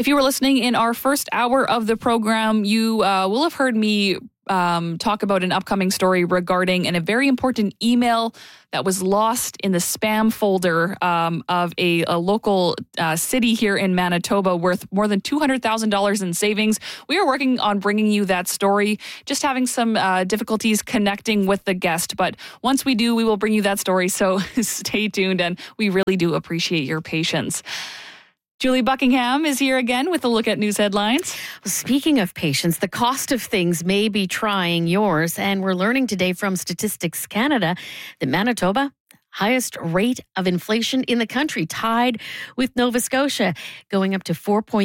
If you were listening in our first hour of the program, you will have heard me talk about an upcoming story regarding a very important email that was lost in the spam folder of a local city here in Manitoba worth more than $200,000 in savings. We are working on bringing you that story, just having some difficulties connecting with the guest. But once we do, we will bring you that story. So stay tuned, and we really do appreciate your patience. Julie Buckingham is here again with a look at news headlines. Speaking of patience, the cost of things may be trying yours. And we're learning today from Statistics Canada that Manitoba, highest rate of inflation in the country, tied with Nova Scotia, going up to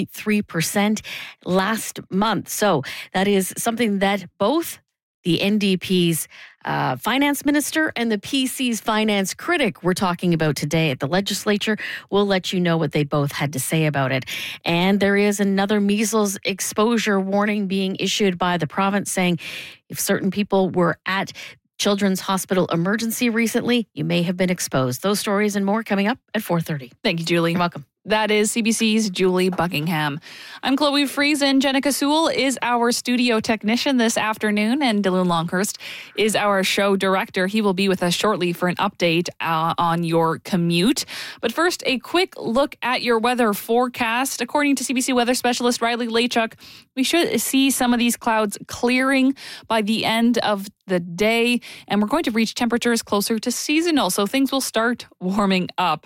4.3% last month. So that is something that both the NDP's finance minister and the PC's finance critic were talking about today at the legislature. We'll let you know what they both had to say about it. And there is another measles exposure warning being issued by the province, saying if certain people were at Children's Hospital emergency recently, you may have been exposed. Those stories and more coming up at 4:30. Thank you, Julie. You're welcome. That is CBC's Julie Buckingham. I'm Chloe Friesen. Jenica Sewell is our studio technician this afternoon, and Dylan Longhurst is our show director. He will be with us shortly for an update on your commute. But first, a quick look at your weather forecast. According to CBC weather specialist Riley Lachuk, we should see some of these clouds clearing by the end of the day, and we're going to reach temperatures closer to seasonal, so things will start warming up.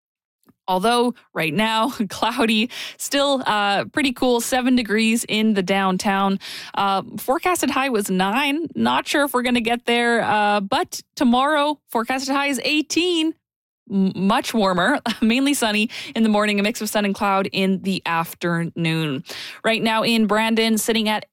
Although right now, cloudy, still pretty cool, 7 degrees in the downtown. Forecasted high was 9. Not sure if we're going to get there. But tomorrow, forecasted high is 18. Much warmer, mainly sunny in the morning, a mix of sun and cloud in the afternoon. Right now in Brandon, sitting at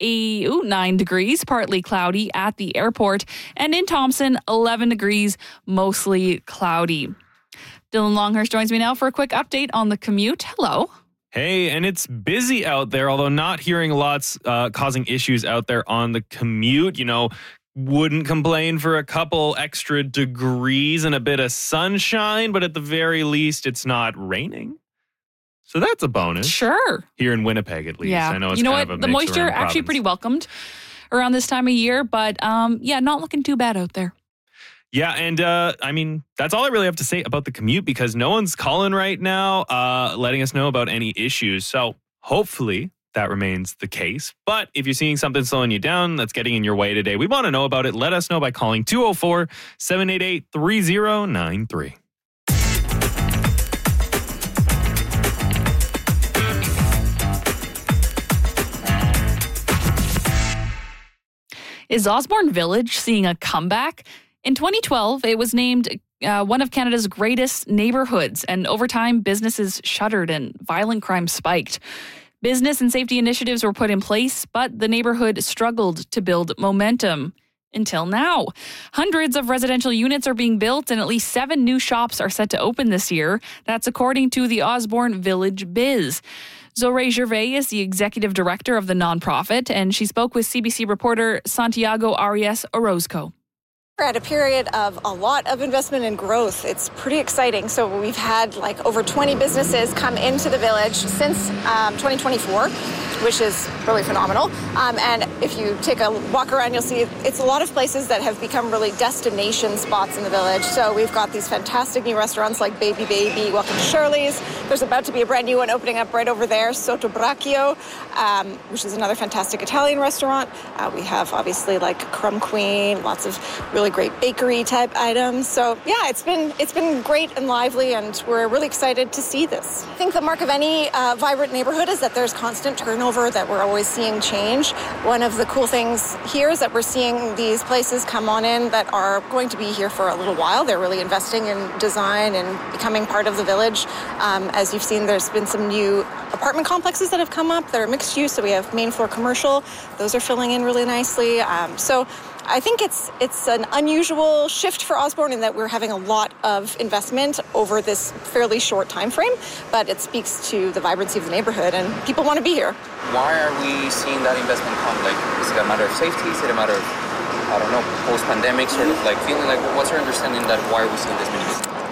9 degrees, partly cloudy at the airport. And in Thompson, 11 degrees, mostly cloudy. Dylan Longhurst joins me now for a quick update on the commute. Hello. Hey, and it's busy out there, although not hearing lots causing issues out there on the commute. You know, wouldn't complain for a couple extra degrees and a bit of sunshine, but at the very least, it's not raining. So that's a bonus. Sure. Here in Winnipeg, at least. Yeah. I know it's you know kind what? of a the mix moisture around the actually province. pretty welcomed around this time of year, but not looking too bad out there. Yeah, and I mean, that's all I really have to say about the commute because no one's calling right now letting us know about any issues. So hopefully that remains the case. But if you're seeing something slowing you down that's getting in your way today, we want to know about it. Let us know by calling 204-788-3093. Is Osborne Village seeing a comeback? In 2012, it was named one of Canada's greatest neighborhoods, and over time, businesses shuttered and violent crime spiked. Business and safety initiatives were put in place, but the neighborhood struggled to build momentum. Until now. Hundreds of residential units are being built, and at least 7 new shops are set to open this year. That's according to the Osborne Village Biz. Zoe Gervais is the executive director of the nonprofit, and she spoke with CBC reporter Santiago Arias Orozco. We're at a period of a lot of investment and growth. It's pretty exciting. So we've had like over 20 businesses come into the village since 2024, which is really phenomenal. And if you take a walk around, you'll see it's a lot of places that have become really destination spots in the village. So we've got these fantastic new restaurants like Baby Baby, Welcome to Shirley's. There's about to be a brand new one opening up right over there, Sotto Braccio, which is another fantastic Italian restaurant. We have obviously like Crumb Queen, lots of really great bakery type items. So yeah, it's been great and lively, and we're really excited to see this. I think the mark of any vibrant neighborhood is that there's constant turnover, that we're always seeing change. One of the cool things here is that we're seeing these places come on in that are going to be here for a little while. They're really investing in design and becoming part of the village. As you've seen, there's been some new apartment complexes that have come up that are mixed use. So we have main floor commercial. Those are filling in really nicely. So I think it's an unusual shift for Osborne in that we're having a lot of investment over this fairly short time frame, but it speaks to the vibrancy of the neighborhood and people want to be here. Why are we seeing that investment come? Like, is it a matter of safety? Is it a matter of, I don't know, post-pandemic sort of like feeling? Like, what's your understanding that why are we seeing this many? I think it's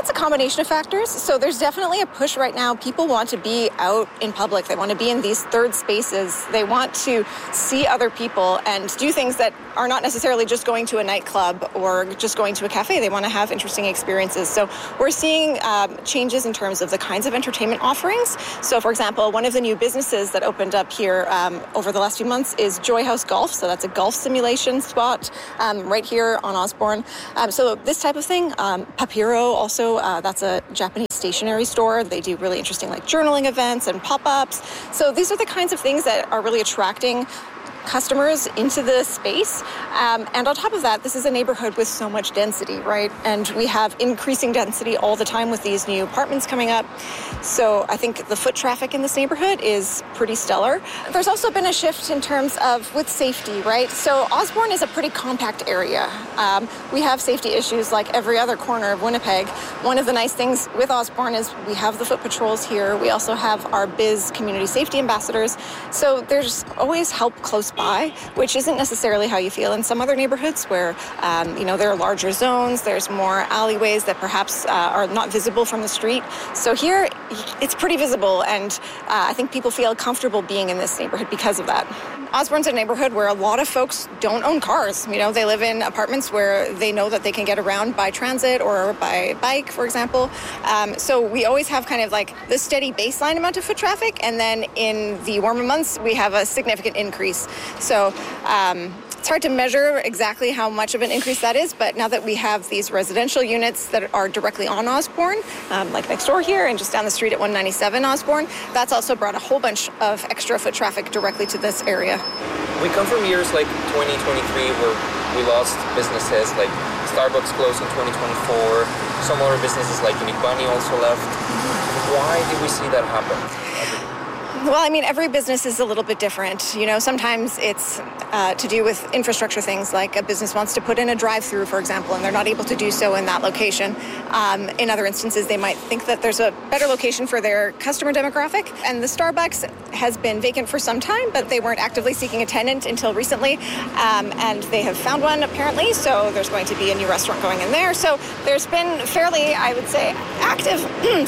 it's a combination of factors. So there's definitely a push right now. People want to be out in public. They want to be in these third spaces. They want to see other people and do things that are not necessarily just going to a nightclub or just going to a cafe. They want to have interesting experiences. So we're seeing changes in terms of the kinds of entertainment offerings. So for example, one of the new businesses that opened up here over the last few months is Joy House Golf. So that's a golf simulation spot right here on Osborne. So this type of thing. Papiro also, that's a Japanese stationery store. They do really interesting like journaling events and pop-ups. So these are the kinds of things that are really attracting customers into the space. And on top of that, this is a neighborhood with so much density, right? And we have increasing density all the time with these new apartments coming up. So I think the foot traffic in this neighborhood is pretty stellar. There's also been a shift in terms of with safety, right? So Osborne is a pretty compact area. We have safety issues like every other corner of Winnipeg. One of the nice things with Osborne is we have the foot patrols here. We also have our BIZ community safety ambassadors. So there's always help close by, which isn't necessarily how you feel in some other neighborhoods where, there are larger zones, there's more alleyways that perhaps are not visible from the street. So here, it's pretty visible, and I think people feel comfortable being in this neighborhood because of that. Osborne's a neighborhood where a lot of folks don't own cars. They live in apartments where they know that they can get around by transit or by bike, for example. So we always have kind of like the steady baseline amount of foot traffic, and then in the warmer months, we have a significant increase. So it's hard to measure exactly how much of an increase that is, but now that we have these residential units that are directly on Osborne, like next door here and just down the street at 197 Osborne, that's also brought a whole bunch of extra foot traffic directly to this area. We come from years like 2023 where we lost businesses, like Starbucks closed in 2024, some other businesses like Unique Bunny also left. Why did we see that happen? Well, every business is a little bit different. Sometimes it's to do with infrastructure things, like a business wants to put in a drive-through, for example, and they're not able to do so in that location. In other instances, they might think that there's a better location for their customer demographic. And the Starbucks has been vacant for some time, but they weren't actively seeking a tenant until recently. And they have found one, apparently, so there's going to be a new restaurant going in there. So there's been fairly, I would say, active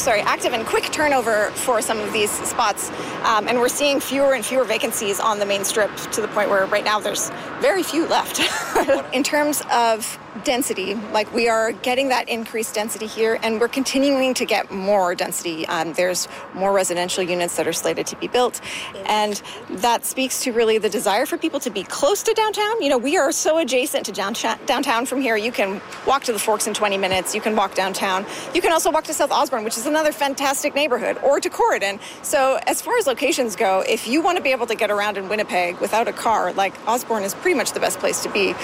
and quick turnover for some of these spots. And we're seeing fewer and fewer vacancies on the main strip to the point where right now there's very few left. In terms of density, like we are getting that increased density here, and we're continuing to get more density. There's more residential units that are slated to be built, and that speaks to really the desire for people to be close to downtown. We are so adjacent to downtown from here. You can walk to the Forks in 20 minutes. You can walk downtown. You can also walk to South Osborne, which is another fantastic neighborhood, or to Corridon. So as far as locations go, if you want to be able to get around in Winnipeg without a car, like Osborne is pretty much the best place to be.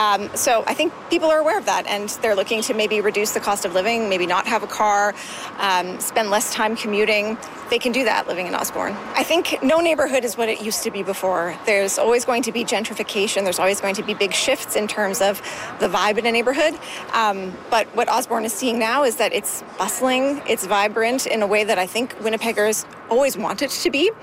So I think people are aware of that, and they're looking to maybe reduce the cost of living, maybe not have a car, spend less time commuting. They can do that living in Osborne. I think no neighborhood is what it used to be before. There's always going to be gentrification. There's always going to be big shifts in terms of the vibe in a neighborhood. But what Osborne is seeing now is that it's bustling, it's vibrant in a way that I think Winnipeggers always want it to be.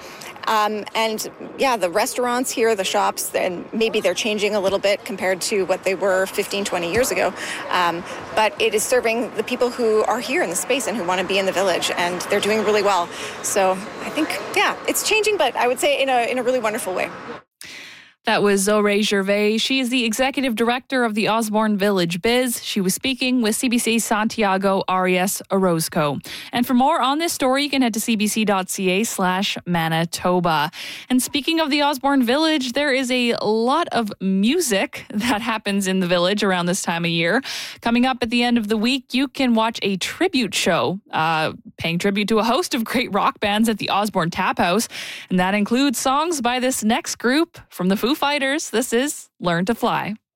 And yeah, the restaurants here, the shops, and maybe they're changing a little bit compared to what they were 15, 20 years ago. But it is serving the people who are here in the space and who want to be in the village, and they're doing really well. So I think, yeah, it's changing, but I would say in a really wonderful way. That was Zoe Gervais. She is the executive director of the Osborne Village Biz. She was speaking with CBC's Santiago Arias Orozco. And for more on this story, you can head to cbc.ca/Manitoba. And speaking of the Osborne Village, there is a lot of music that happens in the village around this time of year. Coming up at the end of the week, you can watch a tribute show paying tribute to a host of great rock bands at the Osborne Tap House. And that includes songs by this next group from the Foo Fighters. This is Learn to Fly.